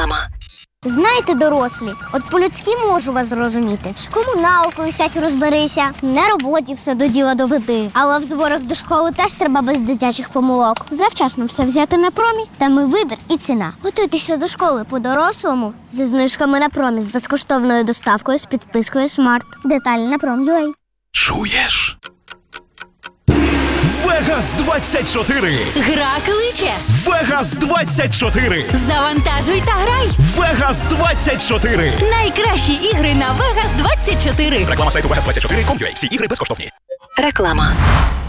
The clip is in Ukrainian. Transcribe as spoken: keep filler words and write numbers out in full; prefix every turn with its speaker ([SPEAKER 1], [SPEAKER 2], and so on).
[SPEAKER 1] Реклама.
[SPEAKER 2] Знаєте, дорослі, от по-людськи можу вас зрозуміти. З комуналкою сядь розберися, на роботі все до діла доведи. Але в зборах до школи теж треба без дитячих помилок. Завчасно все взяти на промі, там і вибір, і ціна. Готуйтеся до школи по-дорослому зі знижками на промі, з безкоштовною доставкою, з підпискою Смарт. Деталі на пром.ua.
[SPEAKER 3] Чуєш? Вегас двадцять чотири!
[SPEAKER 1] Гра кличе.
[SPEAKER 3] Вегас двадцять чотири!
[SPEAKER 1] Завантажуй та грай.
[SPEAKER 3] Вегас двадцять чотири!
[SPEAKER 1] Найкращі ігри на Вегас двадцять чотири.
[SPEAKER 3] Реклама сайту вегас двадцять чотири крапка ком крапка ю а. Всі ігри безкоштовні.
[SPEAKER 1] Реклама.